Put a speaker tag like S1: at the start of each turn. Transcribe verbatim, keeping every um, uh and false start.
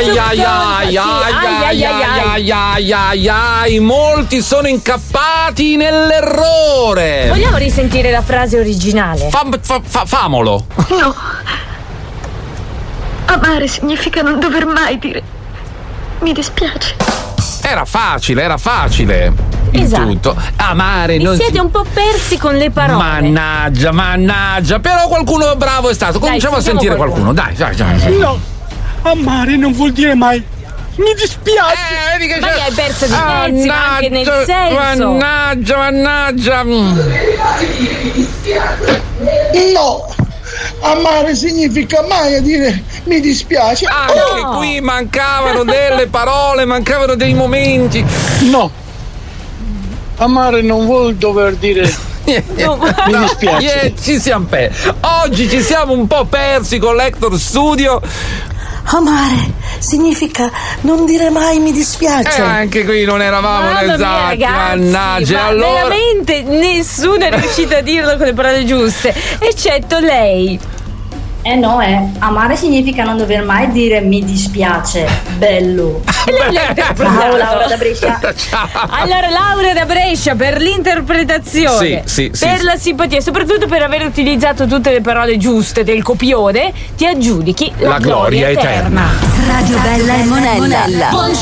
S1: ai ai ai ai ai ai ai ai ai, molti sono incappati nell'errore.
S2: Vogliamo risentire la frase originale?
S1: Fa, fa, fa, famolo.
S3: No. Amare significa non dover mai dire mi dispiace.
S1: Era facile, era facile. Il
S2: esatto.
S1: tutto. Amare
S2: Vi
S1: non
S2: siete
S1: si...
S2: un po' persi con le parole.
S1: Mannaggia, mannaggia. Però qualcuno bravo è stato. Cominciamo
S2: Dai,
S1: a sentire qualcuno.
S2: qualcuno.
S1: Dai, dai, dai.
S4: No, amare non vuol dire mai mi dispiace.
S1: Eh, vedi che
S2: Ma
S1: c'è...
S2: li hai perso di pezzi, ma anche nel senso.
S1: Mannaggia, mannaggia.
S4: No, amare significa mai dire mi dispiace.
S1: Anche no. Qui mancavano delle parole, mancavano dei momenti.
S4: No, amare non vuol dover dire
S2: no,
S4: mi dispiace.
S1: Yeah, ci siamo per... Oggi ci siamo un po' persi con l'Hector Studio.
S5: Amare significa non dire mai mi dispiace.
S1: Eh, anche qui non eravamo
S2: Mamma
S1: esatti,
S2: mia, ragazzi,
S1: mannaggia.
S2: ma
S1: Allora...
S2: veramente nessuno è riuscito a dirlo con le parole giuste, eccetto lei.
S6: Eh no, eh. Amare significa non dover mai dire mi dispiace. Bello.
S2: Ciao
S6: Laura da Brescia.
S1: Ciao.
S2: Allora Laura da Brescia per l'interpretazione,
S1: sì, sì,
S2: per
S1: sì,
S2: la
S1: sì.
S2: simpatia e soprattutto per aver utilizzato tutte le parole giuste del copione, ti aggiudichi la,
S1: La gloria eterna.
S2: eterna.
S7: Radio Bella e Monella.